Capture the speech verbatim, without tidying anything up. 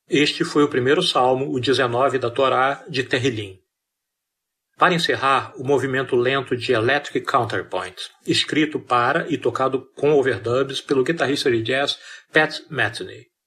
Este foi o primeiro salmo, o dezenove da Torá, de Terrilim. Para encerrar, o movimento lento de Electric Counterpoint, escrito para e tocado com overdubs pelo guitarrista de jazz Pat Metheny.